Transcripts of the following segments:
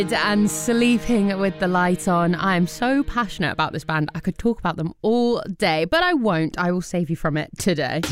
And Sleeping with the Light On. I am so passionate about this band. I could talk about them all day, but I won't. I will save you from it today.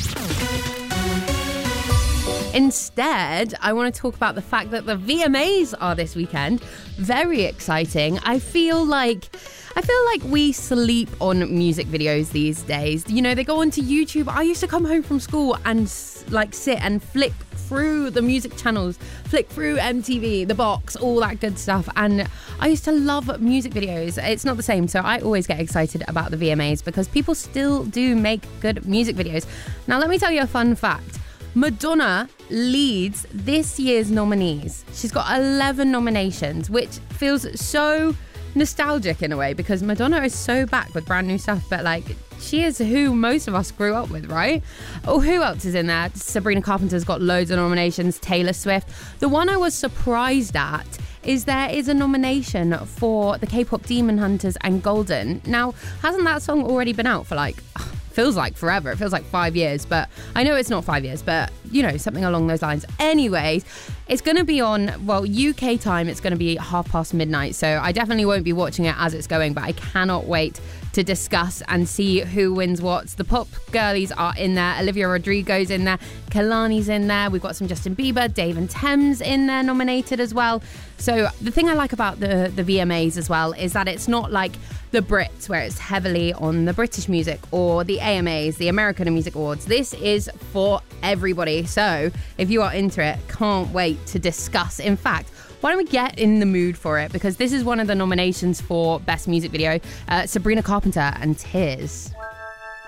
Instead, I want to talk about the fact that the VMAs are this weekend. Very exciting. I feel like we sleep on music videos these days. You know, they go onto YouTube. I used to come home from school and sit and flick through the music channels, flick through MTV, The Box, all that good stuff. And I used to love music videos. It's not the same. So I always get excited about the VMAs because people still do make good music videos. Now, let me tell you a fun fact. Madonna leads this year's nominees. She's got 11 nominations, which feels so nostalgic in a way because Madonna is so back with brand new stuff, but she is who most of us grew up with, right? Oh, who else is in there? Sabrina Carpenter's got loads of nominations. Taylor Swift. The one I was surprised at is there is a nomination for the K-pop Demon Hunters and Golden. Now, hasn't that song already been out for feels like forever. It feels like 5 years, but I know it's not 5 years, but something along those lines. Anyways, it's going to be on, UK time, it's going to be midnight. So I definitely won't be watching it as it's going, but I cannot wait to discuss and see who wins what. The pop girlies are in there. Olivia Rodrigo's in there. Kehlani's in there. We've got some Justin Bieber, Dave and Thames in there nominated as well. So the thing I like about the VMAs as well is that it's not like the Brits where it's heavily on the British music or the AMAs, the American Music Awards. This is for everybody. So if you are into it, can't wait to discuss. In fact, why don't we get in the mood for it? Because this is one of the nominations for Best Music Video, Sabrina Carpenter and Tears.